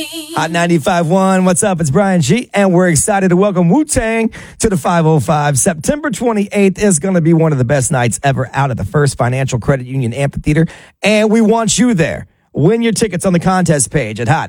Hot 95.1, what's up? It's Brian G, and we're excited to welcome Wu-Tang to the 505. September 28th is going to be one of the best nights ever out at the First Financial Credit Union Amphitheater, and we want you there. Win your tickets on the contest page at